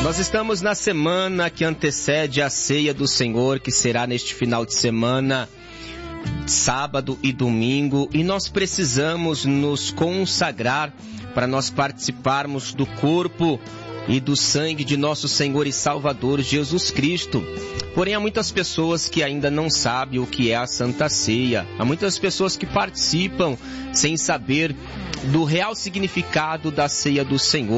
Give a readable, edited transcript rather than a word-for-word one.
Nós estamos na semana que antecede a ceia do Senhor, que será neste final de semana, sábado e domingo, e nós precisamos nos consagrar para nós participarmos do corpo e do sangue de nosso Senhor e Salvador Jesus Cristo. Porém, há muitas pessoas que ainda não sabem o que é a Santa Ceia. Há muitas pessoas que participam sem saber do real significado da ceia do Senhor.